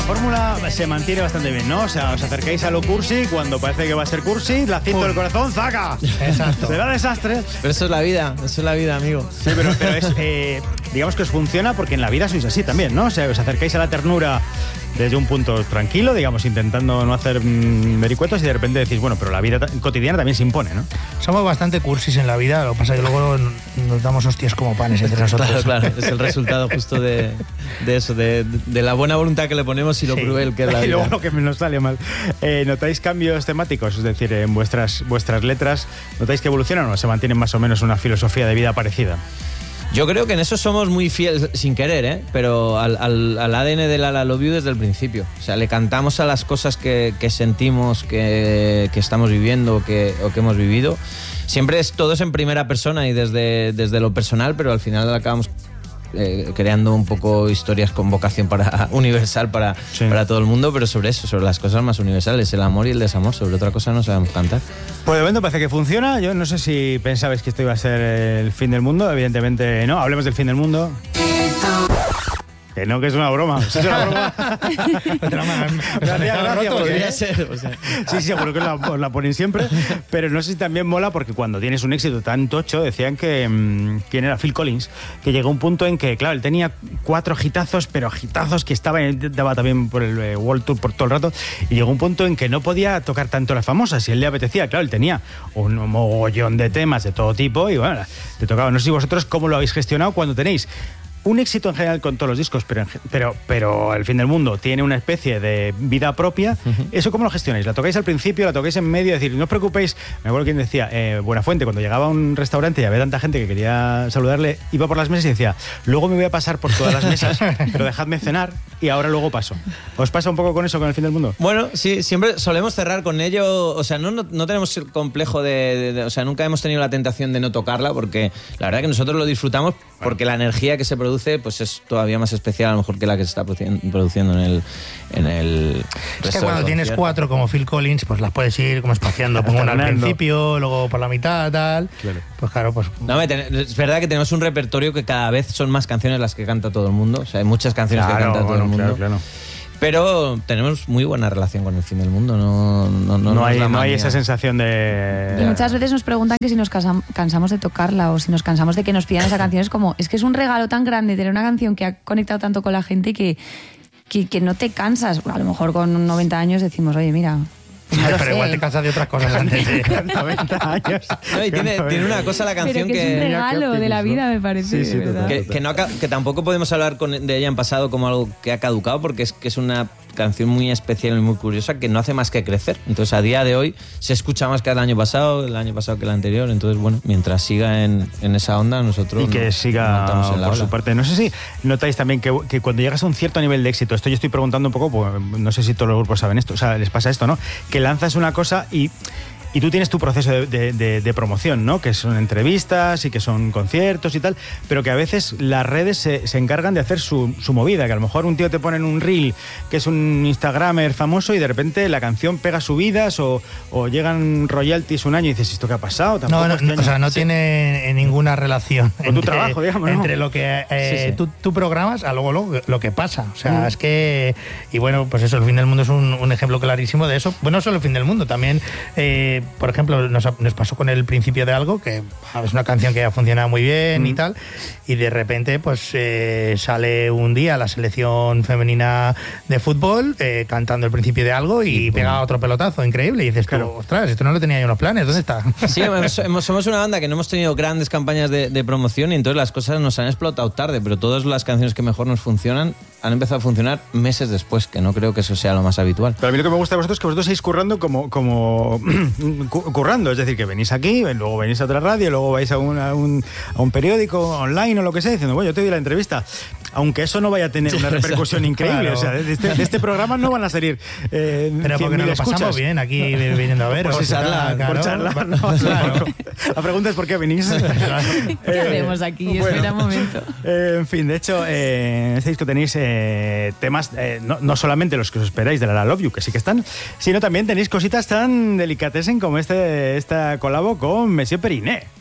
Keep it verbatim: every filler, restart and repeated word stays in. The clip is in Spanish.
fórmula se mantiene bastante bien, ¿no? O sea, os acercáis a lo cursi, cuando parece que va a ser cursi, la cinta del corazón, ¡zaca! Exacto. Será desastre. Pero eso es la vida, eso es la vida, amigo. Sí, pero, pero es, eh, digamos que os funciona porque en la vida sois así también, ¿no? O sea, os acercáis a la ternura desde un punto tranquilo, digamos, intentando no hacer mmm, vericuetos, y de repente decís, bueno, pero la vida cotidiana también se impone, ¿no? Somos bastante cursis en la vida, lo que pasa es que luego nos damos hostias como panes entre nosotros. Claro, claro, es el resultado justo de, de eso, de, de la buena voluntad que le ponemos y lo sí. cruel que es la vida. Y luego lo que nos sale mal. Eh, ¿Notáis cambios temáticos? Es decir, en vuestras, vuestras letras, ¿notáis que evolucionan o se mantienen más o menos una filosofía de vida parecida? Yo creo que en eso somos muy fieles, sin querer, ¿eh? Pero al, al, al A D N de la Love You desde el principio. O sea, le cantamos a las cosas que, que sentimos, que, que estamos viviendo que, o que hemos vivido. Siempre es todo es en primera persona y desde, desde lo personal, pero al final acabamos eh, creando un poco historias con vocación para, universal para, sí. para todo el mundo, pero sobre eso, sobre las cosas más universales, el amor y el desamor. Sobre otra cosa no sabemos cantar. Pues de momento parece que funciona. Yo no sé si pensabais que esto iba a ser el fin del mundo. Evidentemente no. Hablemos del fin del mundo. Que no, que es una broma. ¿Es una broma? Podría ser. O sea. Sí, seguro que la, la ponen siempre. Pero no sé si también mola porque cuando tienes un éxito tan tocho, decían que... Mmm, ¿quién era? Phil Collins. Que llegó un punto en que, claro, él tenía cuatro hitazos, pero hitazos que estaba, daba también por el eh, World Tour por todo el rato. Y llegó un punto en que no podía tocar tanto las famosas. Si él le apetecía, claro, él tenía un mogollón de temas de todo tipo. Y bueno, te tocaba. No sé si vosotros cómo lo habéis gestionado cuando tenéis un éxito en general con todos los discos, pero, pero, pero El fin del mundo tiene una especie de vida propia. Uh-huh. ¿Eso cómo lo gestionáis? ¿La tocáis al principio, la tocáis en medio? Es decir, no os preocupéis. Me acuerdo quien decía, eh, Buenafuente, cuando llegaba a un restaurante y había tanta gente que quería saludarle, iba por las mesas y decía, luego me voy a pasar por todas las mesas, pero dejadme cenar y ahora luego paso. ¿Os pasa un poco con eso, con El fin del mundo? Bueno, sí, siempre solemos cerrar con ello. O sea, no, no, no tenemos el complejo de, de, de... O sea, nunca hemos tenido la tentación de no tocarla, porque la verdad que nosotros lo disfrutamos, porque la energía que se produce pues es todavía más especial a lo mejor que la que se está produciendo en el en el es que cuando tienes cuatro como Phil Collins, pues las puedes ir como espaciando, pongo una al principio, luego por la mitad, tal. Claro. Pues claro, pues no, es verdad que tenemos un repertorio que cada vez son más canciones las que canta todo el mundo. O sea, hay muchas canciones claro, que canta todo bueno, el mundo. Claro, claro. Pero tenemos muy buena relación con El fin del mundo. No, no, no, no, hay, no hay esa sensación de... Y muchas veces nos preguntan que si nos cansamos de tocarla o si nos cansamos de que nos pidan esa canción. Es como, es que es un regalo tan grande tener una canción que ha conectado tanto con la gente que, que, que no te cansas. A lo mejor con noventa años decimos, oye, mira... No pero sé. Igual te cansas de otras cosas antes de noventa años. No, y tiene, tiene una cosa la canción pero que, que es un regalo de la vida, me parece. Sí, sí, ¿verdad? Que, que, no, que tampoco podemos hablar con, de ella en pasado como algo que ha caducado, porque es que es una canción muy especial y muy curiosa que no hace más que crecer. Entonces, a día de hoy se escucha más que el año pasado, el año pasado que el anterior. Entonces, bueno, mientras siga en, en esa onda, nosotros... Y que no, siga no en la por ola. su parte. No sé si notáis también que, que cuando llegas a un cierto nivel de éxito, esto yo estoy preguntando un poco, pues, no sé si todos los grupos saben esto, o sea, les pasa esto, ¿no? Que lanzas una cosa y... Y tú tienes tu proceso de, de, de, de promoción, ¿no? Que son entrevistas y que son conciertos y tal, pero que a veces las redes se, se encargan de hacer su, su movida, que a lo mejor un tío te pone en un reel que es un instagramer famoso y de repente la canción pega subidas o, o llegan royalties un año y dices, ¿esto qué ha pasado? No, no, este o sea, no sí. tiene ninguna relación con tu trabajo, digamos, ¿no? Entre lo que eh, sí, sí. Tú, tú programas a luego lo, lo que pasa. O sea, mm. es que... Y bueno, pues eso, El fin del mundo es un, un ejemplo clarísimo de eso. Bueno, no solo El fin del mundo, también... Eh, por ejemplo, nos, nos pasó con El principio de algo, que es una canción que ha funcionado muy bien mm. y tal, y de repente pues eh, sale un día la selección femenina de fútbol eh, cantando El principio de algo y, y pega otro pelotazo increíble, y dices, claro, ostras, esto no lo tenía yo en los planes, ¿dónde está? Sí, hemos, somos una banda que no hemos tenido grandes campañas de, de promoción y entonces las cosas nos han explotado tarde, pero todas las canciones que mejor nos funcionan han empezado a funcionar meses después, que no creo que eso sea lo más habitual. Pero a mí lo que me gusta de vosotros es que vosotros seguís currando como, como currando, es decir, que venís aquí, luego venís a otra radio, luego vais a un, a un, a un periódico online o lo que sea, diciendo, bueno, yo te doy la entrevista. Aunque eso no vaya a tener una repercusión increíble, claro. O sea, de este, de este programa no van a salir eh, pero porque nos lo escuchas. Pasamos bien aquí viniendo a ver. Por, si charla, claro, por charlar, no, claro. La pregunta es ¿por qué venís? ¿Qué hacemos aquí? Bueno, espera un momento. Eh, en fin, de hecho, eh, en este disco tenéis eh, temas, eh, no, no solamente los que os esperáis de la Love You, que sí que están, sino también tenéis cositas tan delicatessen como este, esta colabo con Monsieur Periné.